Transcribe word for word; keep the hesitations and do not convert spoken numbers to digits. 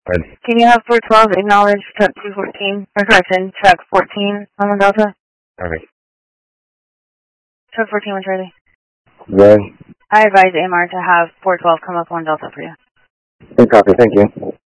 Good. Can you have four twelve acknowledge truck two fourteen, or correction, truck fourteen on the Delta? Okay. Truck fourteen was ready. Ready. I advise A M R to have four twelve come up on Delta for you. Copy, thank you.